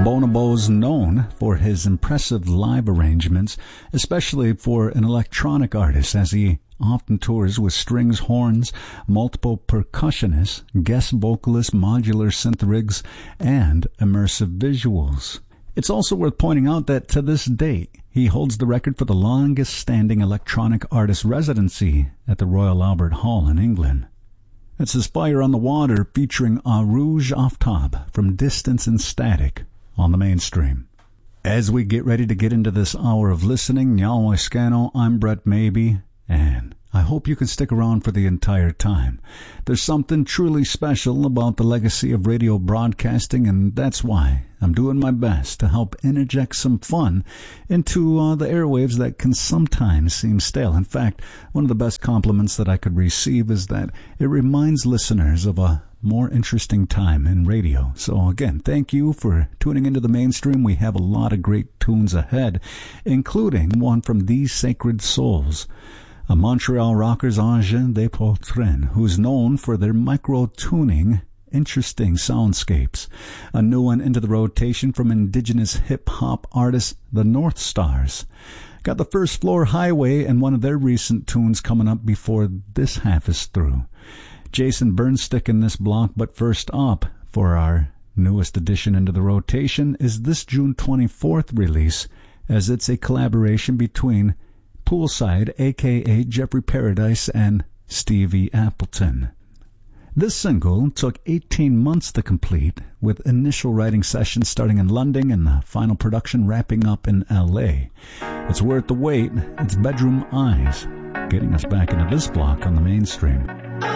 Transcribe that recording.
Bonobo's known for his impressive live arrangements, especially for an electronic artist, as he often tours with strings, horns, multiple percussionists, guest vocalists, modular synth rigs, and immersive visuals. It's also worth pointing out that to this date, he holds the record for the longest-standing electronic artist residency at the Royal Albert Hall in England. It's his Fire on the Water featuring A Rouge Aftab from Distance and Static on the Mainstream. As we get ready to get into this hour of listening, Nyawa Scano, I'm Brett Maybe, and I hope you can stick around for the entire time. There's something truly special about the legacy of radio broadcasting, and that's why I'm doing my best to help interject some fun into the airwaves that can sometimes seem stale. In fact, one of the best compliments that I could receive is that it reminds listeners of a more interesting time in radio. So again, thank you for tuning into the Mainstream. We have a lot of great tunes ahead, including one from These Sacred Souls, a Montreal rockers Angers de Portren, who's known for their micro-tuning interesting soundscapes. A new one into the rotation from indigenous hip-hop artists, the North Stars. Got the First Floor Highway and one of their recent tunes coming up before this half is through. Jason Burnstick in this block, but first up, for our newest addition into the rotation, is this June 24th release, as it's a collaboration between Poolside, a.k.a. Jeffrey Paradise, and Stevie Appleton. This single took 18 months to complete, with initial writing sessions starting in London and the final production wrapping up in L.A. It's worth the wait. It's Bedroom Eyes, getting us back into this block on the Mainstream.